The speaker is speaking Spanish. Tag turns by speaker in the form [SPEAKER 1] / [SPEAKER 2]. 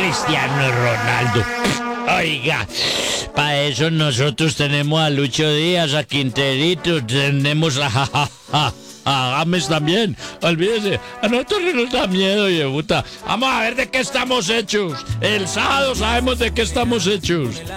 [SPEAKER 1] Cristiano Ronaldo. Oiga, para eso nosotros tenemos a Lucho Díaz, a Quinterito, tenemos a James también. Olvídese, a nosotros no nos da miedo, puta. Vamos a ver de qué estamos hechos. El sábado sabemos de qué estamos hechos.